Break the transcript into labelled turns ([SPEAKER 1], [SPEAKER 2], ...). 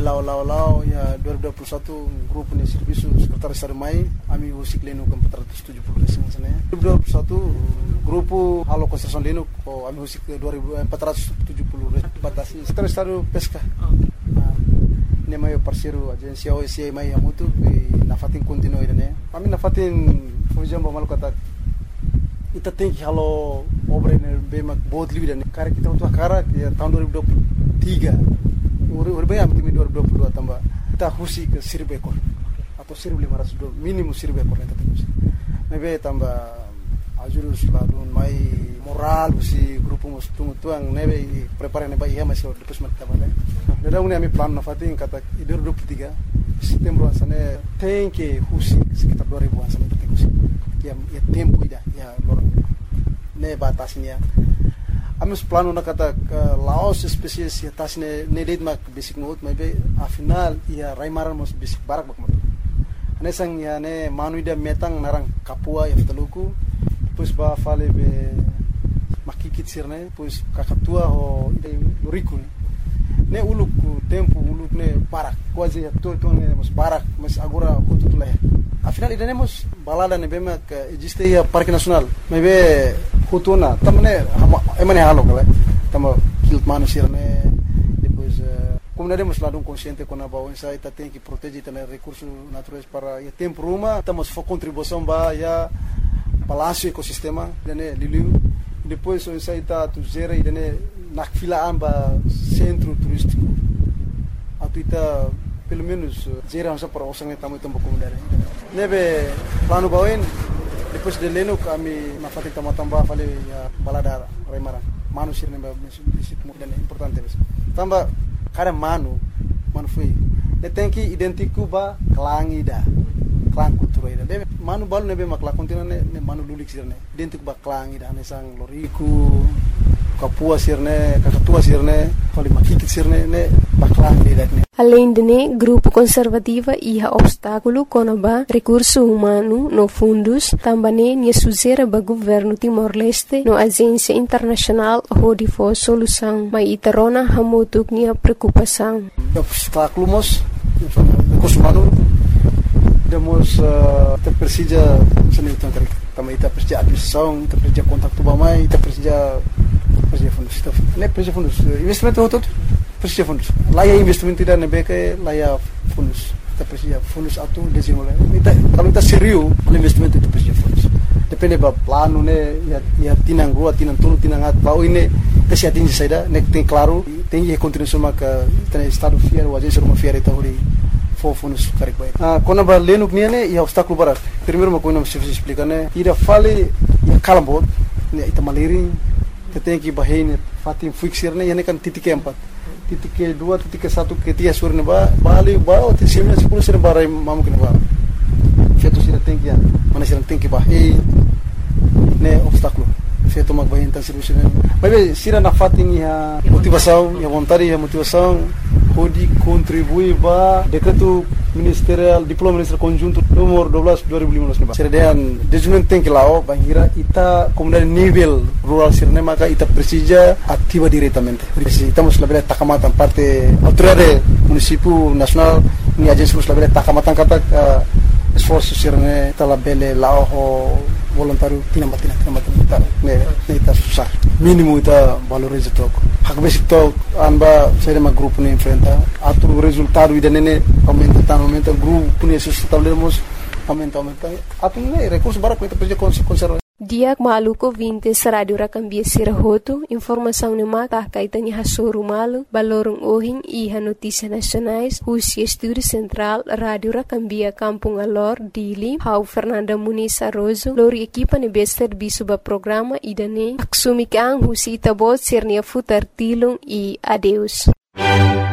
[SPEAKER 1] lau ya 2021 grupo ni serviço sekretaris Estado Mai ami usik leno com 470 resim sana 2021 grupo halo construção leno ko ami usik 470 batasi sekretaris Estado pesca ne mai parceiro agência OSA mai amutu na fatin continue ne ami na fatin fujam ba malukata ita tem que halo obra ne be mak बहुत livre ne cara kita untuk cara ya tahun 2023 urbe am timi 2022 tambah kita husi ke 1,000 ekor atau 1,500 minimum 1,000 ekor kita terus mebe tambah ajurus ladun mai moral si grupo mus tuang nebe prepare ne ba iya masih depois mat tabale dada uni ami plan na fatin kata 2023 setembro sana tem que husi sekitar 2,000 sana penting husi ya tempo ida ya lor ne batasnya amus plano na kata laos spesies ya tasne nelit mak basic note maybe afinal ya raimaran mos basic barak bakmat ane sang ya ne manuida metang narang kapua ya teluku pues ba fale be makikit sirne pues kakatua ho luriku ne uluk tempo uluk ne barak quase ya to ne mos barak mas agora hututula afinal idanemos balada ne bema que existe ya parque nacional maybe hutuna tamne emane halo kala tamo kilt manusia ne depois comunidade ladung consciente com a baú sai tá tem que proteger também recursos naturais para o tempo ruma estamos for contribuição ba ya palácio ecosistema dane liliu depois o sai tá tu zera e dane nakfila amba centro turístico atuita pelo menos zera onsa para osang tamu tempo comunidade nebe plano bauin depois de leno kami na fatin tambah fale ya balada remara manu sirne ba bisik dan importante bes tamba kada manu foi de tem que identificar ba klangida klang kultura ida de manu balu nebe makla kontinane ne manu lulik sirne identificar ba klangida ne sang loriku kapua sirne kakatua sirne fale makikit sirne ne baklang ida ne.
[SPEAKER 2] Além de ne, grupo conservativa ia obstáculo conaba recurso humano no fundos, também ne suzera ba governo Timor-Leste no agência internacional hodi for solução, mas itarona hamutuk nia preocupação.
[SPEAKER 1] Obstáculo mos recurso humano demos te precisa seni tangkari também te precisa administração, te precisa contato ba mai, te precisa fundos, ne precisa fundos investimento outro precisa fundos. Lá é investimento tidak nebeke, lá é fundos. Kita precisa fundos atu desenvolver. Kalau kita serius, investimento itu precisa fundos. Depende ba plano ne, ya tinang rua, tinang tulu, tinang at. Bau ini kita atingi saida, nek tem claro, tem que contribuição maka tem estado fiar, o agência rumah fiar itu hori for fundos karik baik. Kona ba lenuk nia ne, ya obstáculo barat. Primeiro uma coisa não se explica ne, ira fale ya kalambot, ne ita maliring, kita tem que bahin fatim fixir ne, ya ne kan titik keempat. Titik kedua, titik ke satu, ketiga sur ne ba bali ba ti sembilan 10 sir barai mamu kene ba fetu sir tinggi ya mana sir tinggi ba ne obstáculo fetu mag bahin tan serviço ne mas sira na fatin ya motivação ya vontade ya motivação pode contribuir ba decreto ministerial diploma ministerial conjunto nomor 12 2015 ne ba serdean desenvolvimento tem que lao bangira ita comunidade nível rural sirne maka ita precisa ativa diretamente estamos la bela takamatan parte autoridade município nacional ni agência la bela takamatan kata esforço sirne ta la bela lao voluntário tinambatina ne ita susah mínimo ita valoriza toko hak basic to anba sere ma grupo ne enfrenta atu resultado ida nene aumenta grupo ne sustentabilidade aumenta atu ne recurso bara kita precisa conservar.
[SPEAKER 2] Diak maluko vintes radio rakambia sirahoto, informação ne maka kaitanya hasoro malu, balorong ohing iha notícia nacionais, husi estúdio central, radio rakambia Kampung Alor, Dili, hau Fernanda Muniz Arrozo, lori equipa ne bester bisu ba programa idane, aksumikang husi itabot sirnia futar tilong e adeus.